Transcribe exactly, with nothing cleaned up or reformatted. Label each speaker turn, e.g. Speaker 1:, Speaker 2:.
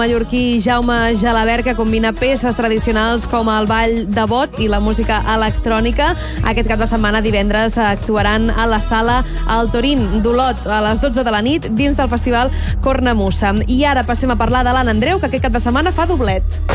Speaker 1: Mallorquí Jaume Gelabert, que combina peces tradicionals com el ball de bot i la música electrònica. Aquest cap de setmana, divendres, actuaran a la sala El Torín d'Olot a les dotze de la nit dins del festival Cornamusa. I ara passem a parlar de l'Anna Andreu, que aquest cap de setmana fa doblet.